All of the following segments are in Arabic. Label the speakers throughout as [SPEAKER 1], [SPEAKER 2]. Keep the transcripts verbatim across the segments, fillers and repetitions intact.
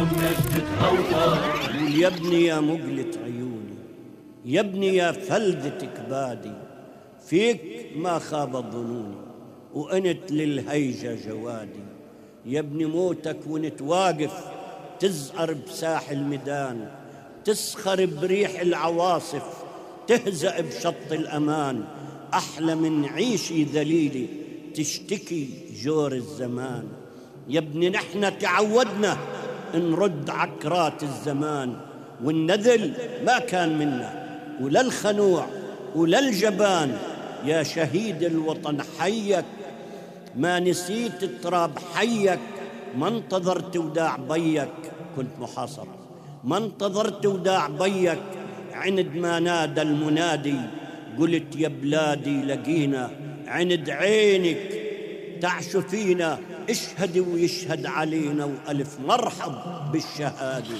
[SPEAKER 1] نجدة أوطان.
[SPEAKER 2] قول يا ابني يا مقلة عيوني، يا ابني يا فلذة كبادي، فيك ما خابت ظنوني وأنت للهيجة جوادي. يا ابني موتك وانت واقف تزقر بساح الميدان، تسخر بريح العواصف، تهزأ بشط الأمان. أحلى من عيشي ذليلي تشتكي جور الزمان. يا ابني نحن تعودنا نرد عكرات الزمان، والنذل ما كان منا ولا الخنوع ولا الجبان. يا شهيد الوطن حيك ما نسيت تراب حيك، ما انتظرت وداع بيك كنت محاصر، ما انتظرت وداع بيك عند ما نادى المنادي. قلت يا بلادي لقينا عند عينك تعش فينا، اشهد ويشهد علينا وألف مرحب بالشهادة.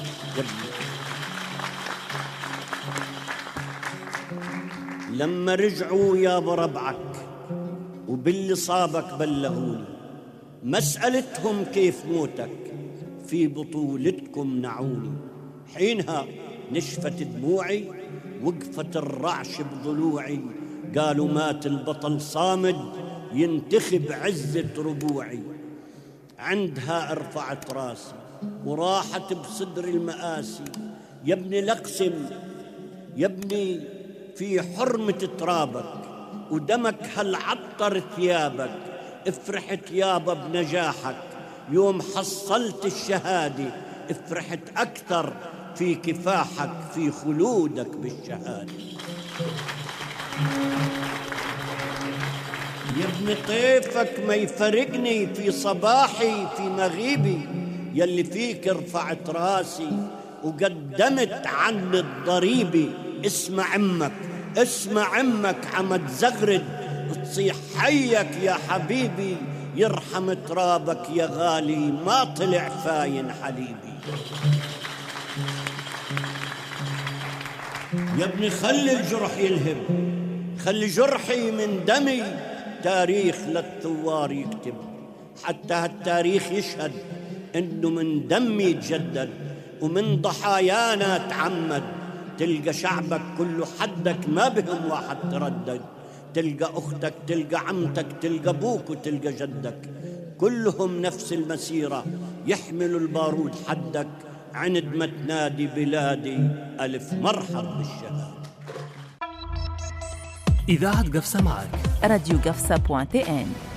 [SPEAKER 2] لما رجعوا يا بربعك وباللي صابك بلغوني، مسألتهم كيف موتك في بطولتكم نعوني. حينها نشفت دموعي وقفت الرعش بضلوعي، قالوا مات البطل صامد ينتخب عزة ربوعي. عندها ارفعت راسي وراحت بصدر المآسي. يا ابني لقسم يا ابني في حرمة ترابك ودمك هل عطر ثيابك، افرحت يابا بنجاحك يوم حصلت الشهادة، افرحت أكثر في كفاحك في خلودك بالشهادة. يا ابن طيفك ما يفرقني في صباحي في مغيبي، يلي فيك رفعت راسي وقدمت عن الضريبة. اسمع عمك اسمع عمك عم تزغرد تصيح حيك يا حبيبي، يرحم ترابك يا غالي ما طلع فاين حليبي. يا ابني خلي الجرح يلهم، خلي جرحي من دمي تاريخ للثوار يكتب، حتى هالتاريخ يشهد انه من دمي يتجدد ومن ضحايانا تعمد. تلقى شعبك كله حدك ما بهم واحد تردد، تلقى أختك تلقى عمتك تلقى أبوك وتلقى جدك، كلهم نفس المسيرة يحملوا البارود حدك. عند ما تنادي بلادي ألف مرحب بالشهادة.
[SPEAKER 3] إذاعة قفصة معك،
[SPEAKER 4] راديو قفصة بوان تي إن.